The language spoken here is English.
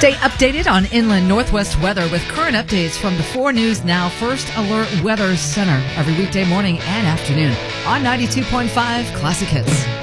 Stay updated on inland Northwest weather with current updates from the 4 News Now First Alert Weather Center every weekday morning and afternoon on 92.5 Classic Hits.